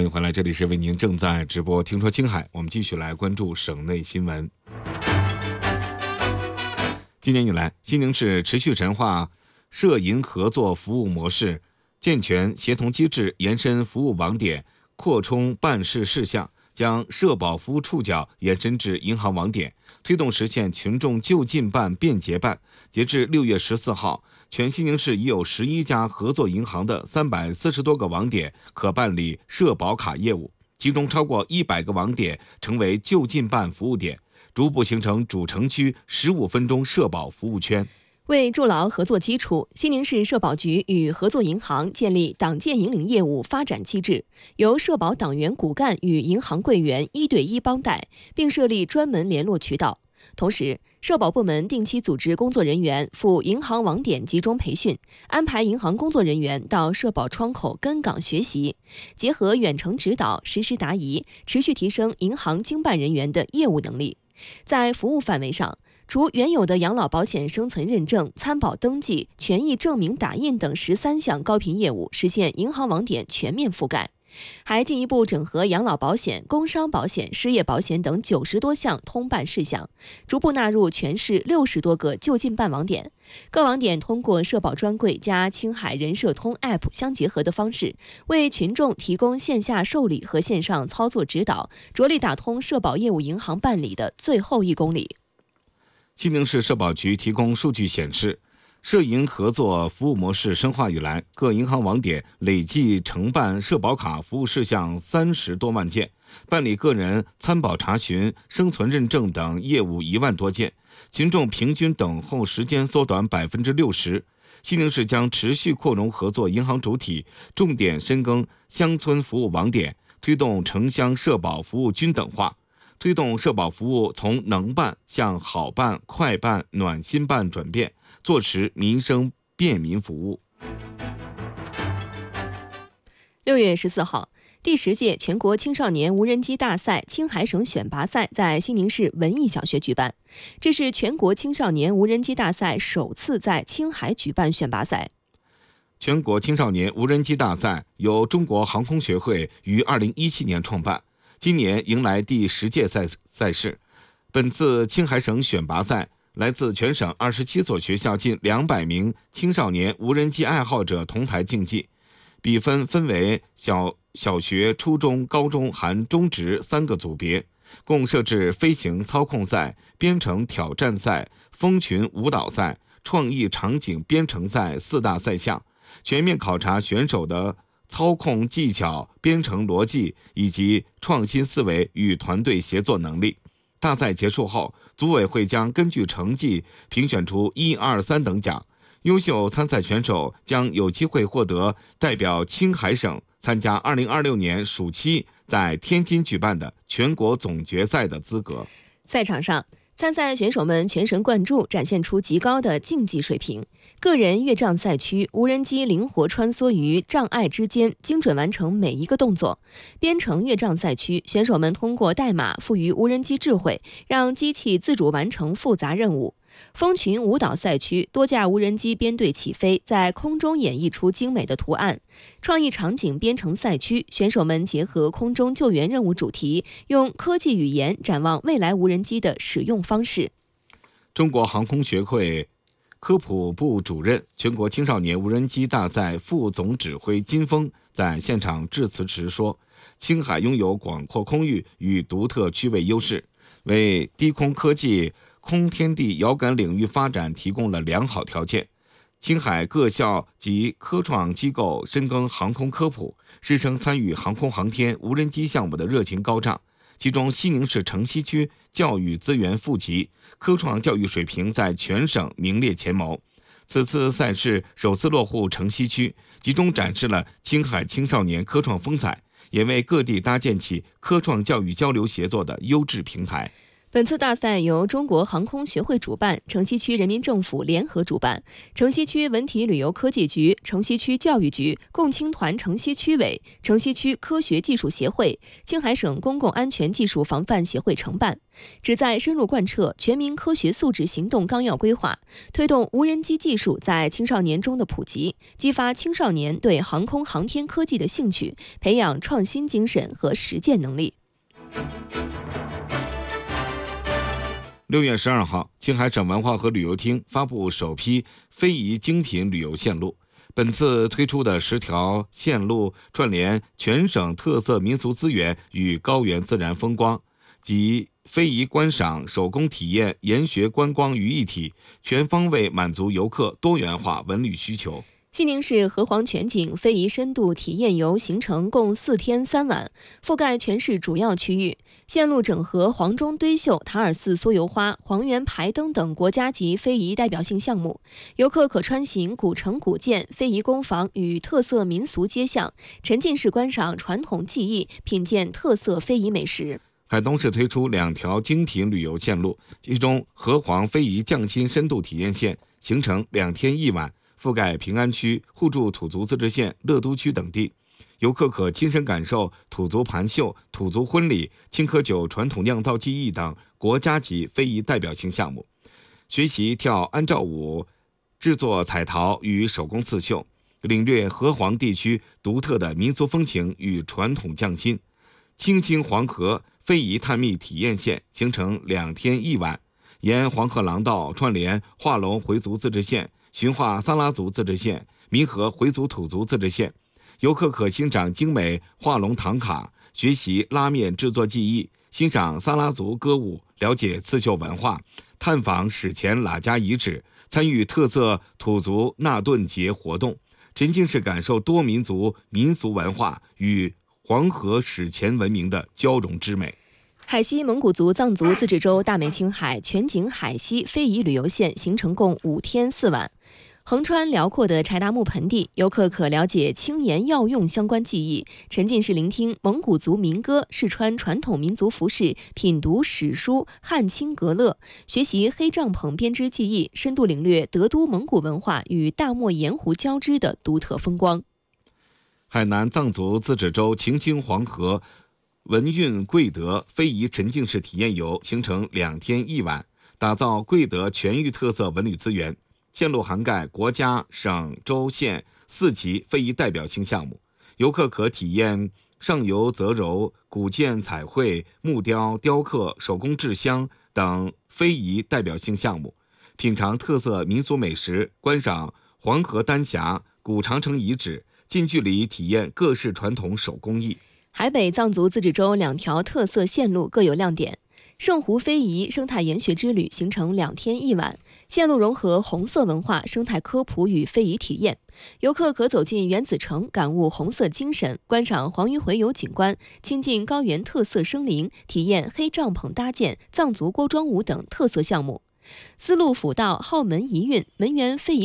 欢迎回来，这里是为您正在直播听说青海，我们继续来关注省内新闻。今年以来，西宁市持续深化社银合作服务模式，健全协同机制，延伸服务网点，扩充办事事项，将社保服务触角延伸至银行网点，推动实现群众就近办、便捷办。截至6月14号，全西宁市已有11家合作银行的340多个网点可办理社保卡业务，其中超过100个网点成为就近办服务点，逐步形成主城区15分钟社保服务圈。 为筑牢合作基础，西宁市社保局与合作银行建立党建引领业务发展机制，由社保党员骨干与银行柜员1对1帮带，并设立专门联络渠道。同时，社保部门定期组织工作人员赴银行网点集中培训，安排银行工作人员到社保窗口跟岗学习，结合远程指导、实时答疑，持续提升银行经办人员的业务能力。在服务范围上，除原有的养老保险生存认证、参保登记、权益证明打印等13项高频业务实现银行网点全面覆盖，还进一步整合养老保险、工伤保险、失业保险等90多项通办事项，逐步纳入全市60多个就近办网点。各网点通过社保专柜加青海人社通 App 相结合的方式，为群众提供线下受理和线上操作指导，着力打通社保业务银行办理的最后1公里。 西宁市社保局提供数据显示，社银合作服务模式深化以来，各银行网点累计承办社保卡服务事项30多万件，办理个人参保查询、生存认证等业务1万多件，群众平均等候时间缩短60%。西宁市将持续扩容合作银行主体，重点深耕乡村服务网点，推动城乡社保服务均等化，推动社保服务从能办向好办、快办、暖心办转变，做实民生便民服务。 6月14号，第10届全国青少年无人机大赛青海省选拔赛在西宁市文艺小学举办，这是全国青少年无人机大赛首次在青海举办选拔赛。 全国青少年无人机大赛由中国航空学会于2017年创办，今年迎来第10届赛事。本次青海省选拔赛，来自全省27所学校近200名青少年无人机爱好者同台竞技，比分为小学、初中、高中含中职3个组别，共设置飞行操控赛、编程挑战赛、蜂群舞蹈赛、创意场景编程赛4大赛项，全面考察选手的操控技巧、编程逻辑以及创新思维与团队协作能力。大赛结束后，组委会将根据成绩评选出1、2、3等奖，优秀参赛选手将有机会获得代表青海省参加2026年暑期在天津举办的全国总决赛的资格。 赛场上，参赛选手们全神贯注，展现出极高的竞技水平。个人越障赛区，无人机灵活穿梭于障碍之间，精准完成每一个动作。编程越障赛区，选手们通过代码赋予无人机智慧，让机器自主完成复杂任务。蜂群舞蹈赛区，多架无人机编队起飞，在空中演绎出精美的图案。创意场景编程赛区，选手们结合空中救援任务主题，用科技语言展望未来无人机的使用方式。 中国航空学会科普部主任、全国青少年无人机大赛副总指挥金峰在现场致辞时说，青海拥有广阔空域与独特区位优势，为低空科技、空天地遥感领域发展提供了良好条件。青海各校及科创机构深耕航空科普，师生参与航空航天、无人机项目的热情高涨。其中，西宁市城西区教育资源富集，科创教育水平在全省名列前茅。此次赛事首次落户城西区，集中展示了青海青少年科创风采，也为各地搭建起科创教育交流协作的优质平台。 本次大赛由中国航空学会主办，城西区人民政府联合主办，城西区文体旅游科技局、城西区教育局、共青团城西区委、城西区科学技术协会、青海省公共安全技术防范协会承办，旨在深入贯彻全民科学素质行动纲要规划，推动无人机技术在青少年中的普及，激发青少年对航空航天科技的兴趣，培养创新精神和实践能力。 6月12号，青海省文化和旅游厅发布首批非遗精品旅游线路。本次推出的10条线路串联全省特色民俗资源与高原自然风光，集非遗观赏、手工体验、研学观光于一体，全方位满足游客多元化文旅需求。 西宁市河湟全景非遗深度体验游行程共4天3晚，覆盖全市主要区域。线路整合黄钟堆绣、塔尔寺缩油花、黄原排灯等国家级非遗代表性项目，游客可穿行古城古建、非遗工坊与特色民俗街巷，沉浸式观赏传统技艺，品鉴特色非遗美食。 海东市推出2条精品旅游线路，其中河湟非遗匠心深度体验线行程2天1晚，覆盖平安区、互助土族自治县、乐都区等地。游客可亲身感受土族盘绣、土族婚礼、青稞酒传统酿造技艺等国家级非遗代表性项目，学习跳安照舞、制作彩陶与手工刺绣，领略河湟地区独特的民俗风情与传统匠心。青青黄河非遗探秘体验线行程2天1晚，沿黄河廊道串联化龙回族自治县、驯化撒拉族自治县、弥河回族土族自治县。游客可欣赏精美画龙唐卡，学习拉面制作技艺，欣赏撒拉族歌舞，了解刺绣文化，探访史前喇家遗址，参与特色土族纳顿节活动，沉浸式感受多民族民俗文化与黄河史前文明的交融之美。 海西蒙古族藏族自治州大美青海全景海西非遗旅游线行程共5天4晚。横穿辽阔的柴达木盆地，游客可了解青盐药用相关技艺，沉浸式聆听蒙古族民歌，试穿传统民族服饰，品读史书汉青格勒，学习黑帐篷编织技艺，深度领略德都蒙古文化与大漠盐湖交织的独特风光。 海南藏族自治州晴清黄河文运贵德非遗沉浸式体验游行程2天1晚，打造贵德全域特色文旅资源。线路涵盖国家、省、州、县4级非遗代表性项目，游客可体验上游择柔、古建彩绘、木雕、雕刻、手工制香等非遗代表性项目，品尝特色民俗美食，观赏黄河丹霞、古长城遗址，近距离体验各式传统手工艺。 海北藏族自治州2条特色线路各有亮点。圣湖非遗生态研学之旅行程2天1晚，线路融合红色文化、生态科普与非遗体验。游客可走进原子城，感悟红色精神，观赏黄鱼洄游景观，亲近高原特色生灵，体验黑帐篷搭建、藏族锅庄舞等特色项目。丝路辅道、浩门遗韵、门源非遗